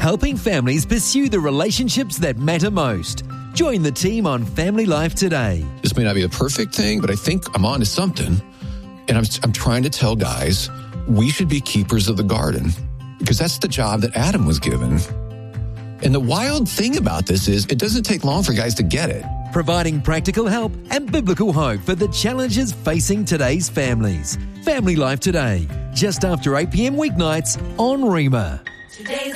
helping families pursue the relationships that matter most. Join the team on Family Life today. This may not be the perfect thing, but I think I'm on to something. And I'm trying to tell guys, we should be keepers of the garden because that's the job that Adam was given. And the wild thing about this is it doesn't take long for guys to get it. Providing practical help and biblical hope for the challenges facing today's families. Family Life today, just after 8 p.m. weeknights on Rima. Today's